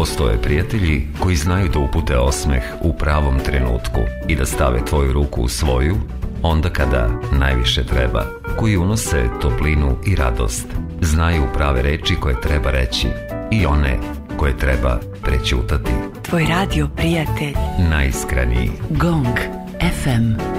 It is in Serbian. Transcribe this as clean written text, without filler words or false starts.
postoje prijatelji koji znaju da upute osmeh u pravom trenutku i da stave tvoju ruku u svoju onda kada najviše treba, koji unose toplinu i radost. Znaju prave reči koje treba reći i one koje treba prećutati. Tvoj radio prijatelj. Najiskreniji. Gong FM.